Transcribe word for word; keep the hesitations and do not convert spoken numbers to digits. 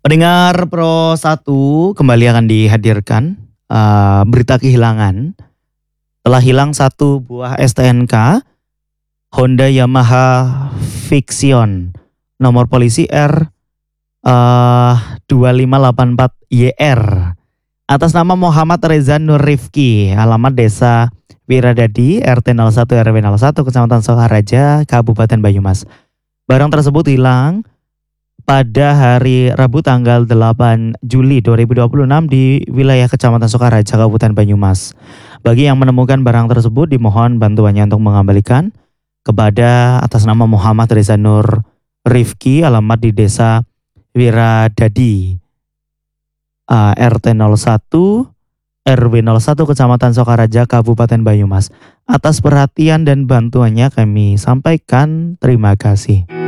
Pendengar Pro satu kembali akan dihadirkan uh, berita kehilangan. Telah hilang satu buah S T N K Honda Yamaha Vixion nomor polisi R uh, dua lima delapan empat Y R atas nama Muhammad Reza Nur Rifki, alamat desa Wiradadi, R T nol satu R W nol satu, Kecamatan Sokaraja, Kabupaten Banyumas. Barang tersebut hilang pada hari Rabu tanggal delapan Juli dua ribu dua puluh enam di wilayah Kecamatan Sokaraja, Kabupaten Banyumas. Bagi yang menemukan barang tersebut dimohon bantuannya untuk mengembalikan kepada atas nama Muhammad Reza Nur Rifki, alamat di desa Wiradadi, uh, R T nol satu R W nol satu, Kecamatan Sokaraja, Kabupaten Banyumas. Atas perhatian dan bantuannya kami sampaikan terima kasih.